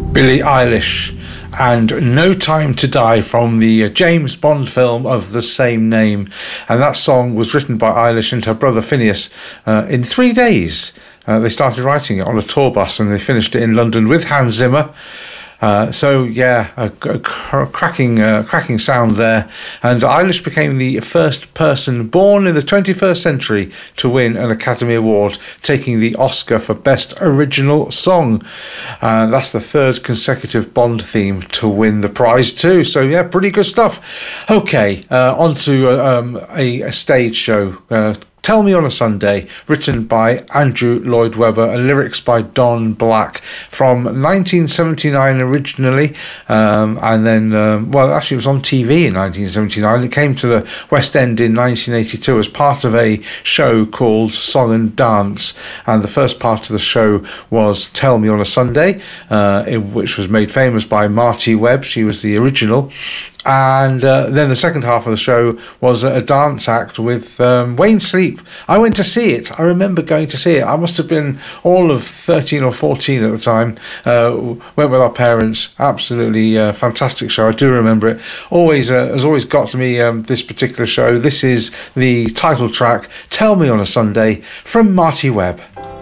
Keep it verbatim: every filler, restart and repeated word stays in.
Billie Eilish and No Time to Die from the James Bond film of the same name. And that song was written by Eilish and her brother Phineas uh, in three days. Uh, they started writing it on a tour bus and they finished it in London with Hans Zimmer. Uh, so yeah, a, a cr- cracking, uh, cracking sound there. And Eilish became the first person born in the twenty-first century to win an Academy Award, taking the Oscar for Best Original Song. Uh, that's the third consecutive Bond theme to win the prize too. So yeah, pretty good stuff. Okay, uh, on to uh, um, a, a stage show. Uh, Tell Me on a Sunday, written by Andrew Lloyd Webber and lyrics by Don Black, from nineteen seventy-nine originally, um, and then, um, well, actually it was on T V in nineteen seventy-nine. It came to the West End in nineteen eighty-two as part of a show called Song and Dance, and the first part of the show was Tell Me on a Sunday, uh, in, which was made famous by Marty Webb. She was the original. And uh, then the second half of the show was a dance act with um, Wayne Sleep. I went to see it. I remember going to see it. I must have been all of thirteen or fourteen at the time. Uh, went with our parents. Absolutely uh, fantastic show. I do remember it. Always uh, has always got to me, um, this particular show. This is the title track, Tell Me on a Sunday, from Marty Webb.